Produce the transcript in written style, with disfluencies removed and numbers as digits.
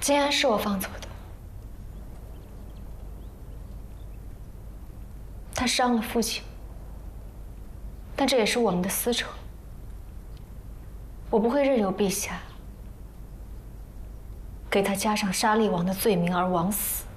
金安是我放走的，他伤了父亲，但这也是我们的私仇。我不会任由陛下给他加上杀厉王的罪名而枉死。